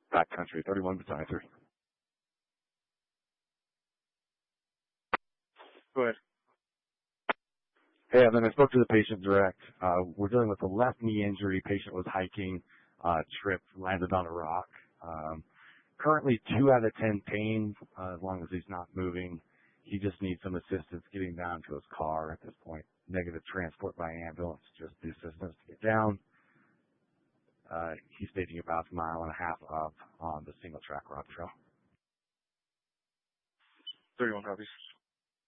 Backcountry, 31 Battalion 3. Go ahead. Hey, and then I spoke to the patient direct. We're dealing with a left knee injury. Patient was hiking, tripped, landed on a rock. Currently 2 out of 10 pain, as long as he's not moving. He just needs some assistance getting down to his car at this point. Negative transport by ambulance, just the assistance to get down. He's stating about a mile and a half up on the single track rock trail. 31 copies.